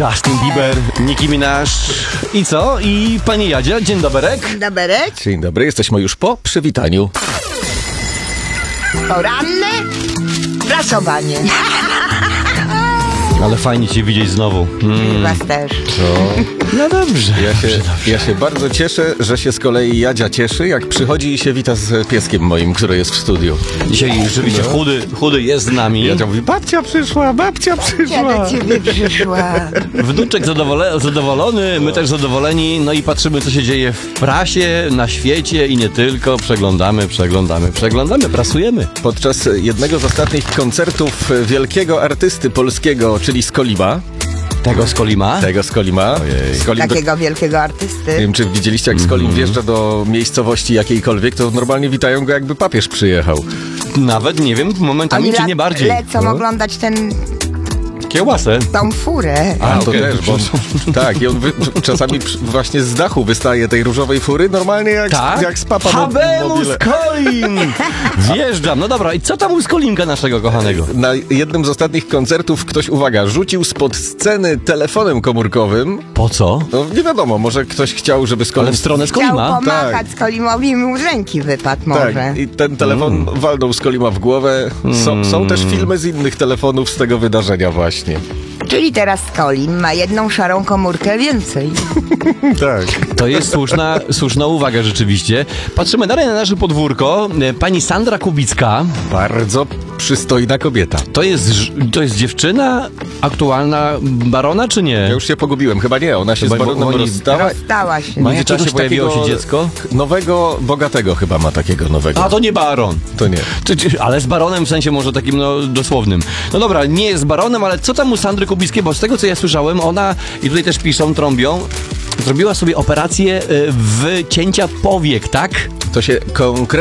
Justin Bieber, Nicki Minaj i co? I pani Jadzia, dzień doberek. Dzień doberek. Dzień dobry, jesteśmy już po przywitaniu. Poranne prasowanie. Ale fajnie cię widzieć znowu. Was też. No dobrze. Ja się bardzo cieszę, że się z kolei Jadzia cieszy, jak przychodzi i się wita z pieskiem moim, który jest w studiu. Dzisiaj rzeczywiście chudy jest z nami. Jadzia mówi, babcia przyszła. Ja do ciebie przyszła. Wnuczek zadowolony, my też zadowoleni, no i patrzymy, co się dzieje w prasie, na świecie i nie tylko. Przeglądamy, prasujemy. Podczas jednego z ostatnich koncertów wielkiego artysty polskiego, czyli Skolima. Tego z Kolima? Skolim Takiego wielkiego artysty. Nie wiem, czy widzieliście, jak Skolim wjeżdża do miejscowości jakiejkolwiek, to normalnie witają go, jakby papież przyjechał. Nawet nie wiem, momentami czy nie bardziej. Lecą oglądać Kiełasę. tą furę. A, to okej, też, bo tak, i on czasami właśnie z dachu wystaje tej różowej fury, normalnie jak z papa Habemus mobile. Kolim! Wjeżdżam. No dobra, i co tam u Skolimka naszego kochanego? Na jednym z ostatnich koncertów ktoś, uwaga, rzucił spod sceny telefonem komórkowym. Po co? No nie wiadomo, może ktoś chciał, żeby Skolim... Ale w stronę Chciał Skolima? pomachać Skolimowi i mu z ręki wypadł może. Tak, i ten telefon walnął Skolima w głowę. Są też filmy z innych telefonów z tego wydarzenia właśnie. Czyli teraz Skolim ma jedną szarą komórkę więcej. Tak. To jest słuszna uwaga rzeczywiście. Patrzymy dalej na nasze podwórko. Pani Sandra Kubicka. Bardzo przystojna kobieta. To jest dziewczyna aktualna barona, czy nie? Ja już się pogubiłem, chyba nie, ona się Chyba z baronem oni- rozstała. Stała się. W międzyczasie pojawiło się dziecko? Nowego, bogatego chyba ma takiego nowego. A to nie baron. To nie. Ale z baronem w sensie może takim dosłownym. No dobra, nie jest baronem, ale co tam u Sandry Kubickiej? Bo z tego co ja słyszałem, ona, i tutaj też piszą, trąbią, zrobiła sobie operację wycięcia powiek, tak? To się konkretnie